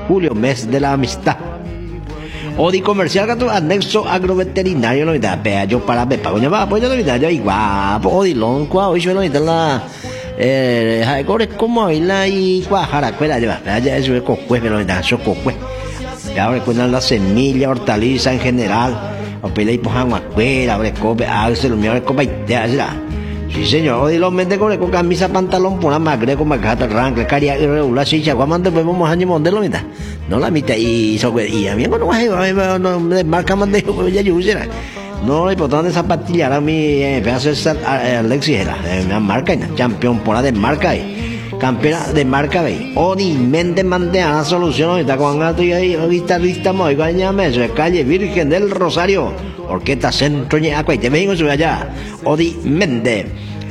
julio, mes de la amistad. Odi comercial gato anexo agroveterinario lo mitad peayo para bepa coño va pues yo lo mitad yo igual odi lon qua hoy yo lo mitad la hay corre como baila y cuajara cuela lleva ya eso es cocue lo mitad eso cocue ya ahora cuentan la semilla hortaliza en general o pele y pojan cuela abre cope se lo mejor copa y sí señor odi los mete con camisa pantalón por una magre con magata rancle caria irregular sí ya cuando vamos a modelo mitad no la mitad y eso y a mí no de marca mande ya yo usera no le botan de zapatillas a mí pedazo Alexis era una marca campeón por la de marca campeona de marca ve odi mente mande a la solución está con gato y guitarrista muy gañame de calle Virgen del Rosario orquesta centro y acá y te vengo sobre allá odi mente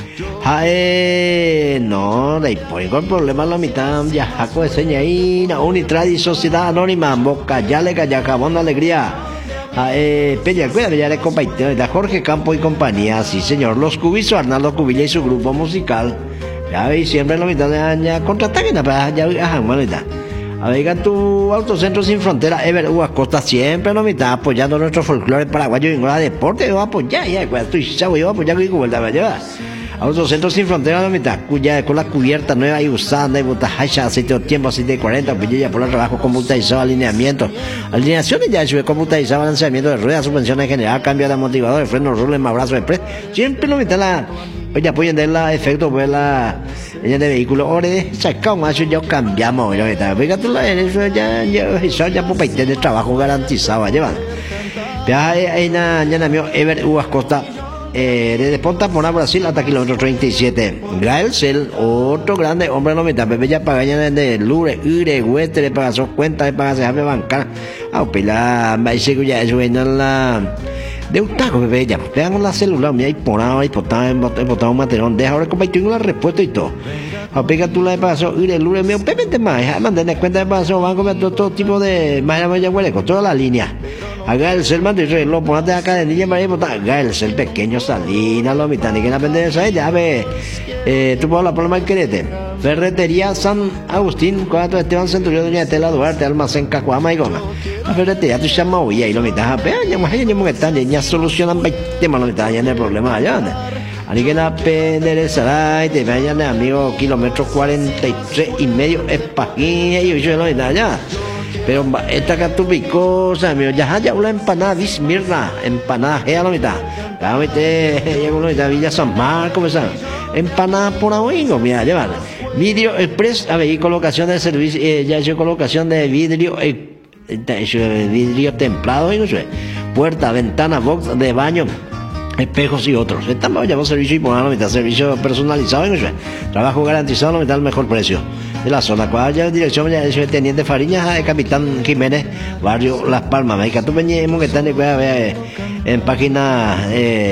no, de ahí con problema la mitad ya jaco de seña ahí na Unitradi Sociedad Anónima Boca ya le calla jabón de alegría Peña Cueva ya le compañero de Jorge Campo y compañía sí señor los Cubizos Arnaldo Cubilla y su grupo musical ya veis siempre la mitad de año contraataquen ya manita a ver tu autocentro sin frontera Ever Acosta siempre la mitad apoyando nuestro folclore paraguayo y en deporte yo apoyar ya estoy chavo yo apoyar y vuelta a llevar Autocentro sin frontera la mitad, cuya con la cubierta nueva y usada, y botajacha, aceite de tiempo, aceite de 40, pillilla por el trabajo computarizado, alineamiento, alineaciones ya sube computarizado, balanceamiento de ruedas, suspensión en general, cambio de amortiguador, frenos, rules, más brazos de press, siempre lo mitad la, pues apoyan de la efecto, pues la, ella de vehículo, ahora sacamos más, ya cambiamos, ya está, venga tú la, eso ya por país de trabajo garantizado, llevan. Ya hay una, ya mío, Ever Acosta. Desde Ponta Mora, Brasil hasta kilómetro 37. Gael otro grande hombre no me tape, bella pagaña de Lure, Ure, Huestre, para sus cuentas, para se bancar. Pela, me dice que ya es buena la. De un taco, bebé, ya, vean la celular, me hay porado, hay botado un material, deja ahora que tengo la respuesta y todo. Pega tú la de paso, Ure, Lure, me un más, manden cuenta de paso, van a comer todo tipo de. Más ya huele con toda la línea. Haga el ser mando y reloj, ponate acá de niña para ir botar. Haga el ser pequeño, Salina, lo mitad, ni que la pendeja esa, ya ve. Tú puedes hablar por el Marquerete. Ferretería San Agustín, 4 Esteban Centurión, Doña Estela Duarte, Almacén Cacuama y Goma. La ferretería tú llamas hoy y lo mitad, ya me están, ya solucionan 20 más lo mitad, ya no hay problema, ya anda. Así que la penderezará y te vayan de amigo, kilómetro 43 y medio, Espajín y yo lo mitad, ya. Pero esta que tu picosa, amigo, ya una empanada, Mirna, empanada, ya lo mitad. Ya viste, ya uno de Villa San Marcos, empanada por abuelo, mira, llevan. Vidrio Express, a ver, colocación de servicio, ya hecho colocación de vidrio, vidrio templado, y no sé, puerta, ventana, box de baño, espejos y otros. Estamos llamando servicio y por la mitad, servicio personalizado, y no sé, trabajo garantizado, la mitad al mejor precio. De la zona cual ya dirección ya es Teniente Fariñas de Capitán Jiménez, barrio Las Palmas. Me tú venimos que están en página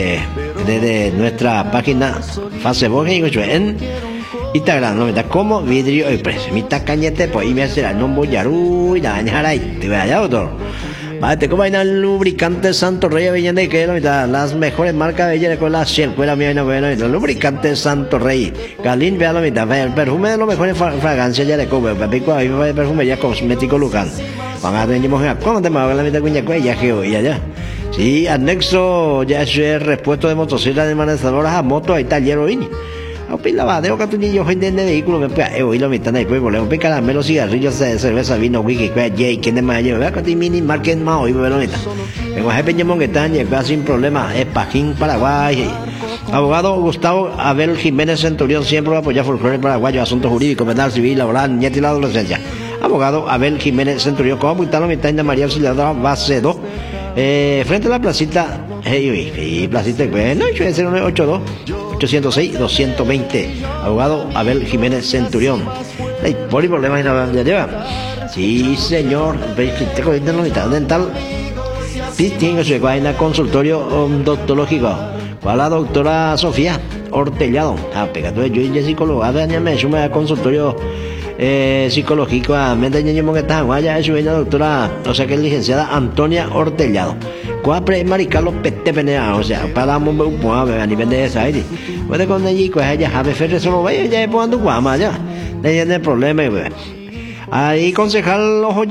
de nuestra página Facebook en Instagram, no me da como Vidrio Express. Mi cañete pues y me hace la nombre yaru y la dañar ahí. Te voy allá otro. Vale, ¿cómo vaina el lubricante Santo Rey Avellana y que las mejores marcas de ella con la Shell, la mía no veo el lubricante Santo Rey, Galín, vea la mitad, el perfume de los mejores fragancias ya de cobre, pico ahí perfume ya cosmético local. Van a tener mujer, ¿cómo te mueves la mitad cuña ya que y allá? Sí, anexo ya es el repuesto de motocicletas de manejadoras a moto y taller hoy. Pila badeo que tu niño gente de vehículo me pega y lo mitad después voleo pica caramelo cigarrillos cerveza vino wiki que jay quién de más lleva que ti mini market más hoy me lo neta vengo a peñemón que están llega sin problema es Pajín Paraguay abogado Gustavo Abel Jiménez Centurión siempre apoya folclore paraguayo asuntos jurídicos penal civil laboral nieta y la adolescencia abogado Abel Jiménez Centurión como apuntaron mitad de María Auxiliadora base 2 frente a la placita placita no yo voy a ser 182 806-220 abogado Abel Jiménez Centurión por problemas y nada ya lleva sí señor tengo dental tiene su vaina consultorio odontológico para la doctora Sofía Ortellado pegado yo y psicólogo me suma al consultorio psicológico a mente que está guaya es una doctora o sea que es licenciada Antonia Ortellado cuapre maricalo pete penea o sea para un poco a nivel de esa ahí puede con allí pues ella sabe ferre solo vaya ya poniendo guama ya no hay problema ahí concejal los